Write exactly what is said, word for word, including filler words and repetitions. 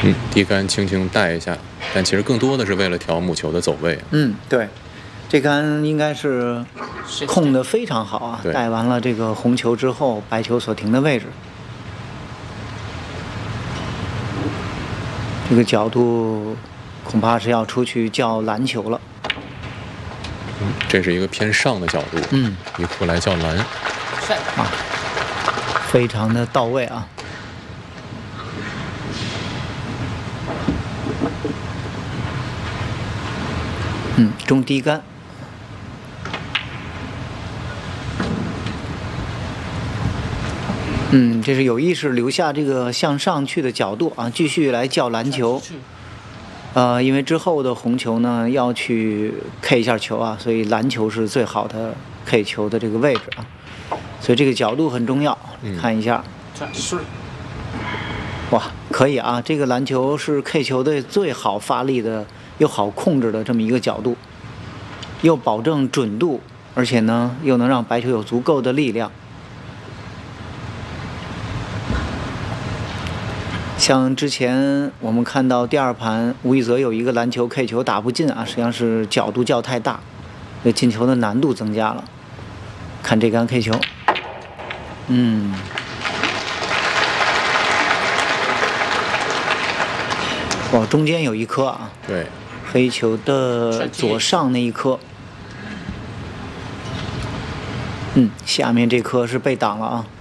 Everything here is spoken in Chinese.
嗯，低杆轻轻带一下，但其实更多的是为了调母球的走位。 嗯，对，这杆应该是控得非常好啊。带完了这个红球之后，白球所停的位置，这个角度恐怕是要出去叫蓝球了。 嗯，这是一个偏上的角度， 嗯， 一库来叫蓝， 啊，非常的到位啊。嗯，中低杆。嗯，这是有意识留下这个向上去的角度啊，继续来叫蓝球。呃，因为之后的红球呢要去 K 一下球啊，所以蓝球是最好的 K 球的这个位置啊，所以这个角度很重要。 嗯、 看一下，哇，可以啊，这个蓝球是 K 球的最好发力的又好控制的这么一个角度，又保证准度，而且呢又能让白球有足够的力量。像之前我们看到第二盘吴亦泽有一个篮球 K 球打不进啊，实际上是角度较太大，这进球的难度增加了。看这杆 K 球，嗯，哦，中间有一颗啊， 对， 黑球的左上那一颗，嗯，下面这颗是被挡了啊。